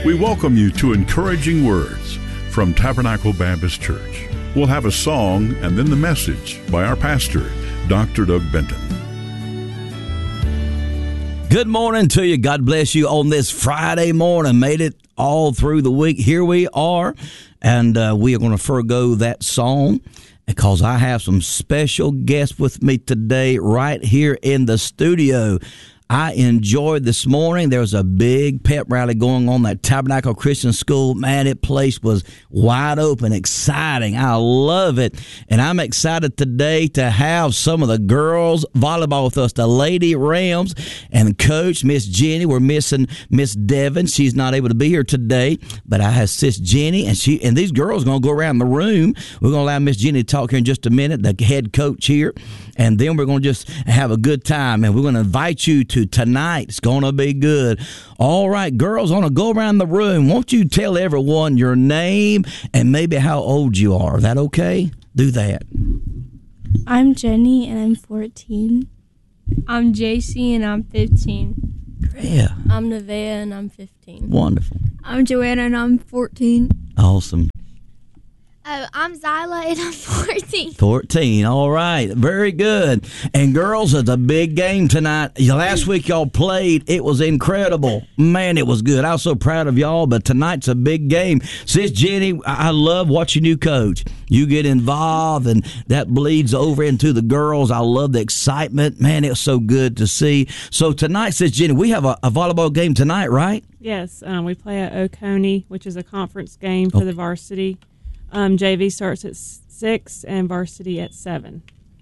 We welcome you to Encouraging Words from Tabernacle Baptist Church. We'll have a song and then the message by our pastor, Dr. Doug Benton. Good morning to you. God bless you on this Friday morning. Made it all through the week. Here we are, and we are going to forego that song because I have some special guests with me today right here in the studio. I enjoyed this morning. There was a big pep rally going on at Tabernacle Christian School. Man, that place was wide open, exciting. I love it. And I'm excited today to have some of the girls volleyball with us, the Lady Rams and Coach Miss Jenny. We're missing Miss Devon. She's not able to be here today, but I have Sis Jenny, and these girls are going to go around the room. We're going to allow Miss Jenny to talk here in just a minute, the head coach here, and then we're going to just have a good time, and we're going to invite you to tonight. It's going to be good. All right, girls, I want to go around the room. Won't you tell everyone your name and maybe how old you are? Is that okay? Do that. I'm Jenny, and I'm 14. I'm JC, and I'm 15. Yeah. I'm Nevaeh, and I'm 15. Wonderful. I'm Joanna, and I'm 14. Awesome. I'm Zyla, and I'm 14. 14. All right. Very good. And girls, it's a big game tonight. Last week y'all played. It was incredible. Man, it was good. I was so proud of y'all, but tonight's a big game. Sis Jenny, I love watching you coach. You get involved, and that bleeds over into the girls. I love the excitement. Man, it's so good to see. So tonight, Sis Jenny, we have a volleyball game tonight, right? Yes. We play at Oconee, which is a conference game for the varsity. JV starts at 6 and varsity at 7.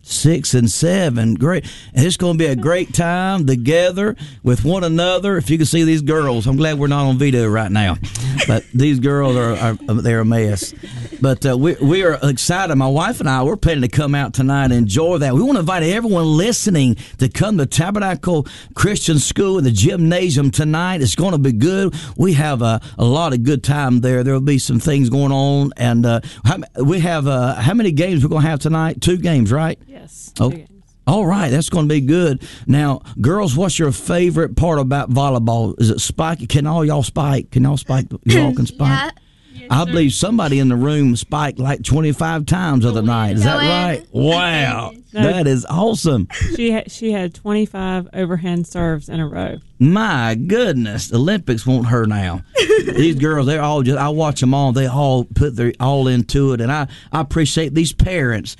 6 and 7. Great. And it's going to be a great time together with one another. If you can see these girls, I'm glad we're not on video right now. But these girls they're a mess. But we are excited. My wife and I, we're planning to come out tonight and enjoy that. We want to invite everyone listening to come to Tabernacle Christian School in the gymnasium tonight. It's going to be good. We have a lot of good time there. There will be some things going on. And we have how many games we're going to have tonight? 2 games, right? Yes. Oh, all right. That's going to be good. Now, girls, what's your favorite part about volleyball? Is it spike? Can all y'all spike? Can y'all spike? Y'all can spike? Yeah. Yes, I believe somebody in the room spiked like 25 times the other night. Is that right? Wow. That is awesome. She had 25 overhand serves in a row. My goodness. The Olympics want her now. These girls, they're all I watch them all. They all put their all into it. And I appreciate these parents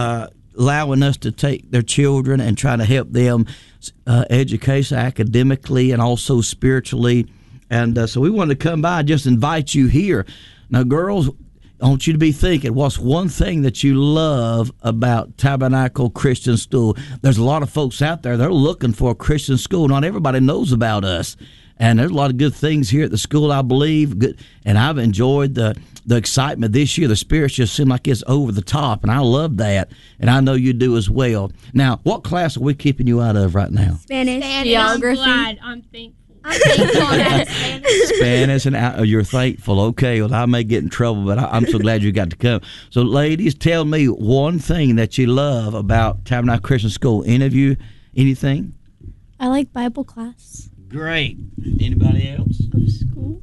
allowing us to take their children and try to help them education academically and also spiritually. And so we wanted to come by and just invite you here. Now, girls, I want you to be thinking, what's one thing that you love about Tabernacle Christian School? There's a lot of folks out there, they're looking for a Christian school. Not everybody knows about us. And there's a lot of good things here at the school, I believe. Good, and I've enjoyed the excitement this year. The spirits just seem like it's over the top, and I love that. And I know you do as well. Now, what class are we keeping you out of right now? Spanish. Geography. I'm thankful. I'm thankful on Spanish. Spanish, and you're thankful. Okay, well, I may get in trouble, but I'm so glad you got to come. So, ladies, tell me one thing that you love about Tabernacle Christian School. Any of you, anything? I like Bible class. Great. Anybody else? Of school.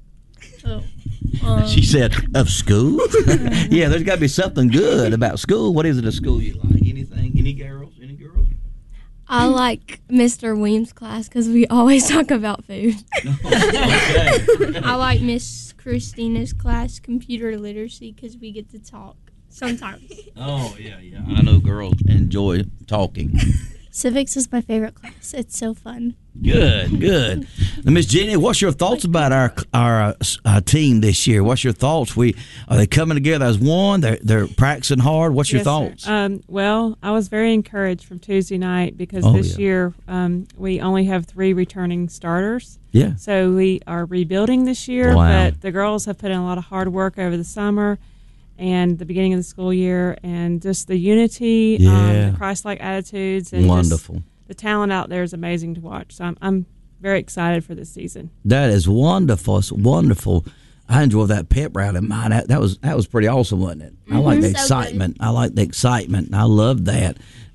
She said, of school? Yeah, there's got to be something good about school. What is it at school you like? Anything? Any girls? Any girls? I like Mr. Weems' class because we always talk about food. Okay. I like Miss Christina's class, computer literacy, because we get to talk sometimes. Oh, yeah. I know girls enjoy talking. Civics is my favorite class. It's so fun. Good. Now, Miss Jenny, what's your thoughts about our team this year? What's your thoughts? Are they coming together as one? They're practicing hard. What's your thoughts? Well, I was very encouraged from Tuesday night because this year we only have 3 returning starters. Yeah. So we are rebuilding this year, Wow. but the girls have put in a lot of hard work over the summer and the beginning of the school year, and just the unity, the Christ-like attitudes, and wonderful. Just the talent out there is amazing to watch. So I'm very excited for this season. That is wonderful. It's wonderful. I enjoyed that pep rally. Man, that was pretty awesome, wasn't it? I like the excitement. I like the excitement. I love that.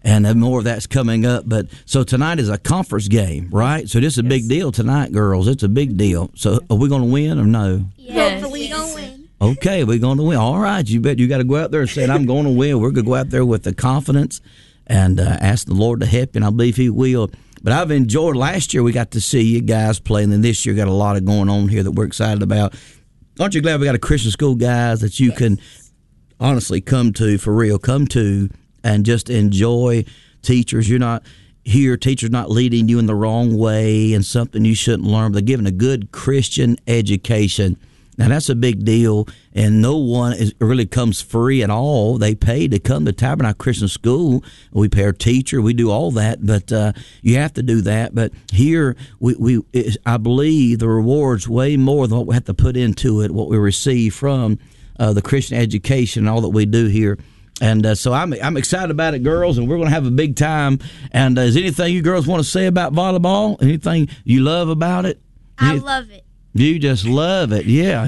and more of that's coming up. But so tonight is a conference game, right? So this is a big deal tonight, girls. It's a big deal. So are we going to win or no? Yes. Hopefully we're going to win. Okay, we're going to win. All right, you bet. You got to go out there and say, I'm going to win. We're going to go out there with the confidence and ask the Lord to help you, and I believe He will. But I've enjoyed, last year we got to see you guys play, and then this year got a lot of going on here that we're excited about. Aren't you glad we got a Christian school, guys, that you can honestly come to, for real, come to and just enjoy teachers. You're not here, teachers not leading you in the wrong way and something you shouldn't learn, but they're giving a good Christian education. Now, that's a big deal, and no one really comes free at all. They pay to come to Tabernacle Christian School. We pay our teacher. We do all that, but you have to do that. But here, I believe the reward's way more than what we have to put into it, what we receive from the Christian education and all that we do here. And so I'm excited about it, girls, and we're going to have a big time. And is anything you girls want to say about volleyball? Anything you love about it? I love it. You just love it. Yeah.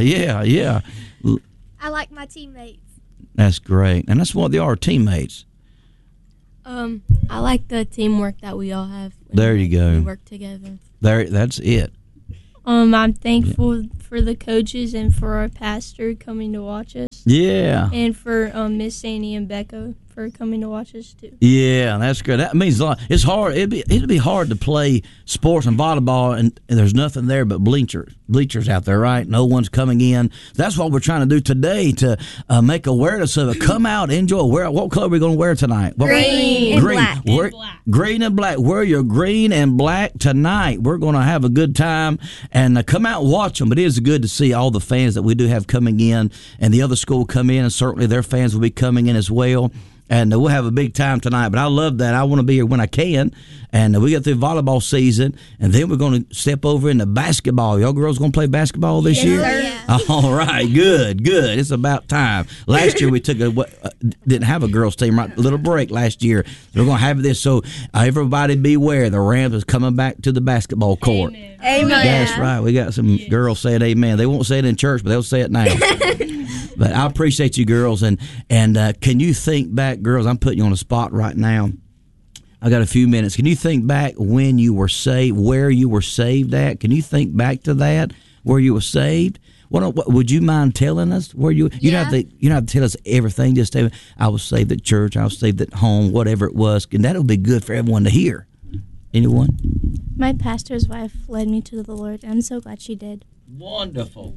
I like my teammates. That's great. And that's what they are, teammates. I like the teamwork that we all have. There you go. We work together. That's it. I'm thankful for the coaches and for our pastor coming to watch us. Yeah. And for Miss Sandy and Becca for coming to watch us too. Yeah, that's good. That means a lot. It's hard. It'd be hard to play sports and volleyball, and there's nothing there but bleachers out there, right? No one's coming in. That's what we're trying to do today to make awareness of it. Come out, enjoy. What color are we going to wear tonight? Green and black. Green and black. Wear your green and black tonight. We're going to have a good time, and come out and watch them. But it is good to see all the fans that we do have coming in, and the other school come in, and certainly their fans will be coming in as well. And we'll have a big time tonight. But I love that. I want to be here when I can. And we get through volleyball season, and then we're going to step over into basketball. Y'all girls going to play basketball this year? Yeah. All right, good. It's about time. Last year we didn't have a girls team, right? A little break last year. We're going to have this, so everybody beware. The Rams is coming back to the basketball court. Amen. That's right. We got some girls saying amen. They won't say it in church, but they'll say it now. But I appreciate you girls, and can you think back, girls? I'm putting you on the spot right now. I got a few minutes. Can you think back when you were saved, where you were saved at? Can you think back to that, where you were saved? What would you mind telling us where you? You don't have to tell us everything. Just say I was saved at church, I was saved at home, whatever it was, and that'll be good for everyone to hear. Anyone? My pastor's wife led me to the Lord. I'm so glad she did. Wonderful.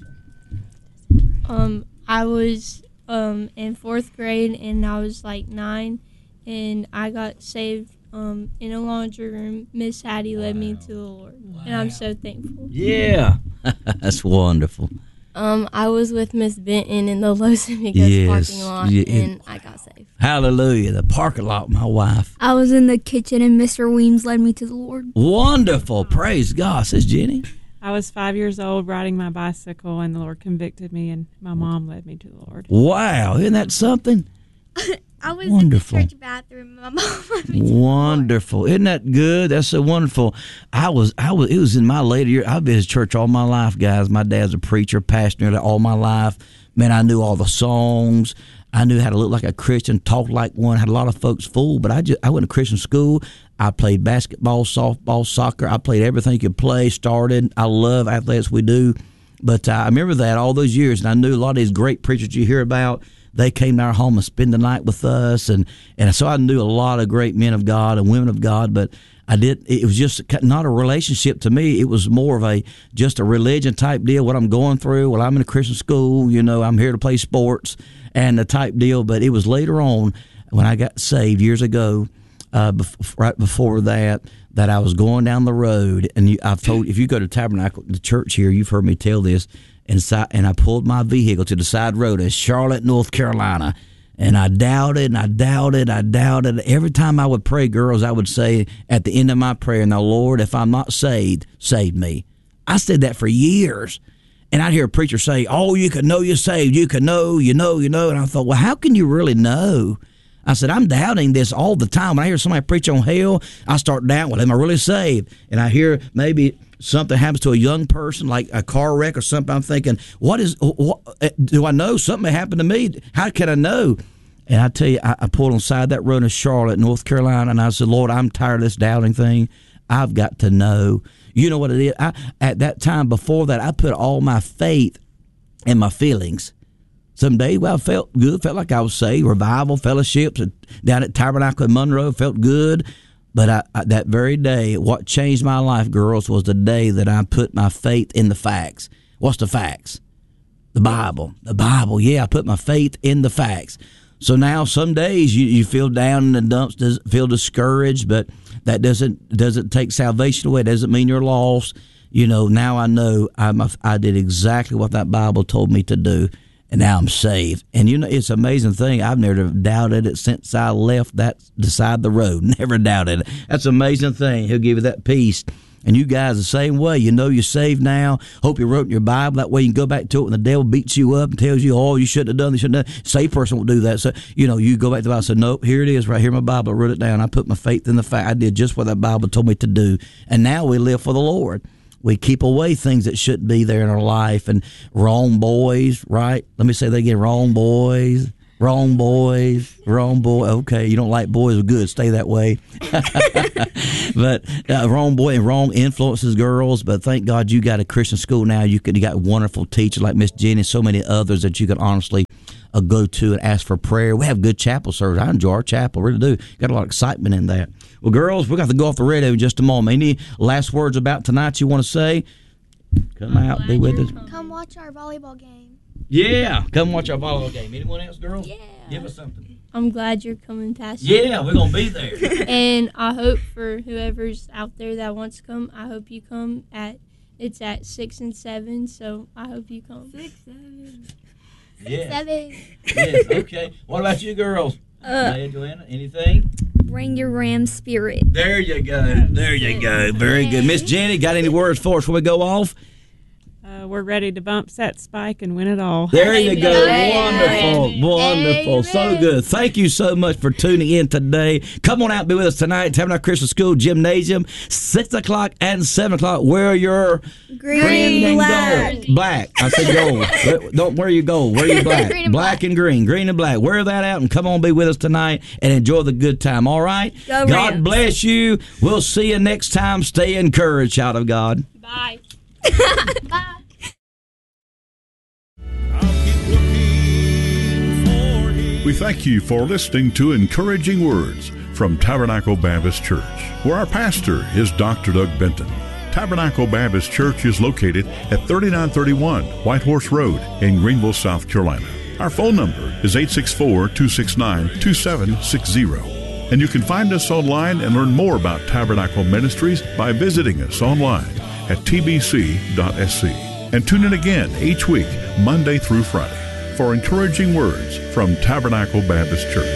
I was in fourth grade, and I was like 9, and I got saved in a laundry room. Miss Hattie led me to the Lord, and I'm so thankful. Yeah, that's wonderful. I was with Miss Benton in the Los Amigos parking lot, and I got saved. Hallelujah, the parking lot, my wife. I was in the kitchen, and Mr. Weems led me to the Lord. Wonderful, praise God. Says Jenny. I was 5 years old riding my bicycle, and the Lord convicted me, and my mom led me to the Lord. Wow, isn't that something? I was Wonderful. in the church bathroom. My mom led me to Wonderful. Isn't that good? That's so wonderful. It was in my later years. I've been in church all my life, guys. My dad's a preacher, pastor all my life. Man, I knew all the songs. I knew how to look like a Christian, talk like one, had a lot of folks fooled, but I went to Christian school. I played basketball, softball, soccer. I played everything you could play, started. I love athletics, we do. But I remember that all those years, and I knew a lot of these great preachers you hear about. They came to our home and spend the night with us, and so I knew a lot of great men of God and women of God, but it was just not a relationship to me. It was more of just a religion type deal, what I'm going through. Well, I'm in a Christian school, I'm here to play sports and the type deal, but it was later on when I got saved years ago, right before that I was going down the road, and I've told, if you go to Tabernacle, the church here, you've heard me tell this, and I pulled my vehicle to the side road in Charlotte, North Carolina, and I doubted. Every time I would pray, girls, I would say at the end of my prayer, "Now, Lord, if I'm not saved, save me." I said that for years. And I'd hear a preacher say, "Oh, you can know you're saved. You can know, you know." And I thought, well, how can you really know? I said, I'm doubting this all the time. When I hear somebody preach on hell, I start doubting, well, am I really saved? And I hear maybe something happens to a young person, like a car wreck or something. I'm thinking, what do I know? Something may happen to me. How can I know? And I tell you, I pulled on the side of that road in Charlotte, North Carolina, and I said, Lord, I'm tired of this doubting thing. I've got to know. You know what it is? At that time before that, I put all my faith in my feelings. Some days, well, I felt good, felt like I was saved. Revival, fellowships down at Tabernacle in Monroe felt good. But that very day, what changed my life, girls, was the day that I put my faith in the facts. What's the facts? The Bible. The Bible, yeah, I put my faith in the facts. So now some days you feel down in the dumps, feel discouraged, but that doesn't take salvation away. It doesn't mean you're lost. You know, now I know I did exactly what that Bible told me to do, and now I'm saved. And you know, it's an amazing thing. I've never doubted it since I left that side of the road. Never doubted it. That's an amazing thing. He'll give you that peace. And you guys the same way. You know you're saved now. Hope you wrote in your Bible. That way you can go back to it when the devil beats you up and tells you, oh, you shouldn't have done this, shouldn't have done. Saved person won't do that. So, you know, you go back to the Bible and say, nope, here it is right here in my Bible. I wrote it down. I put my faith in the fact. I did just what that Bible told me to do. And now we live for the Lord. We keep away things that shouldn't be there in our life. And wrong boys, right? Let me say that again. Wrong boys. Wrong boys, wrong boy. Okay, you don't like boys, good. Stay that way. But wrong boy and wrong influences, girls. But thank God you got a Christian school now. You got wonderful teachers like Miss Jenny, so many others that you can honestly go to and ask for prayer. We have good chapel service. I enjoy our chapel, really do. Got a lot of excitement in that. Well, girls, we're going to go off the radio in just a moment. Any last words about tonight you want to say? Come out, be with us. Come watch our volleyball game. Yeah, come watch our volleyball game. Anyone else, girls? Yeah. Give us something. I'm glad you're coming, Pastor. Yeah, we're going to be there. And I hope for whoever's out there that wants to come, I hope you come it's at 6 and 7, so I hope you come. 6, 7. Yeah. 7. Yes, okay. What about you girls? Leah, Joanna, anything? Bring your Ram spirit. There you go. There you go. Very good. Miss Jenny, got any words for us before we go off? We're ready to bump that spike and win it all. There you go. Amen. Wonderful. Wonderful. Amen. So good. Thank you so much for tuning in today. Come on out and be with us tonight. Tabernacle Christian School Gymnasium, 6 o'clock and 7 o'clock. Wear your green and gold. Black. I said gold. Don't wear your gold. Wear your black. Green and black and green. Green and black. Wear that out and come on be with us tonight and enjoy the good time. All right? Go God Rams. bless you. We'll see you next time. Stay encouraged, child of God. Bye. Bye. We thank you for listening to Encouraging Words from Tabernacle Baptist Church, where our pastor is Dr. Doug Benton. Tabernacle Baptist Church is located at 3931 White Horse Road in Greenville, South Carolina. Our phone number is 864-269-2760. And you can find us online and learn more about Tabernacle Ministries by visiting us online at tbc.sc. And tune in again each week, Monday through Friday, for Encouraging Words from Tabernacle Baptist Church.